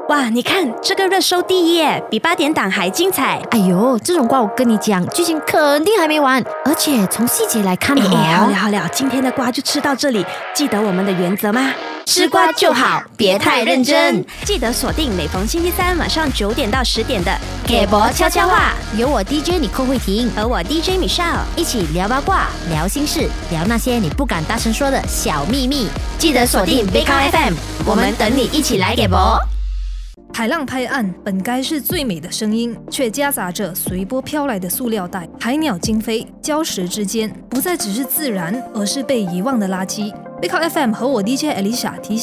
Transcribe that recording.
哇，你看这个热搜第一耶，比8点档还精彩。 哎呦，这种瓜我跟你讲，剧情肯定还没完，而且从细节来看好了，今天的瓜就吃到这里，记得我们的原则吗？ 吃瓜就好，别太认真。 记得锁定每逢星期三晚上9点到10点的给博悄悄话，有我 DJ 你寇慧婷和我 DJ Michelle 一起聊八卦、聊心事、聊那些你不敢大声说的小秘密。记得锁定 Become FM， 我们等你一起来给博。 海浪拍岸本该是最美的声音，却夹杂着随波飘来的塑料袋。海鸟惊飞，礁石之间不再只是自然，而是被遗忘的垃圾。Become FM 和我 DJ Alicia 提醒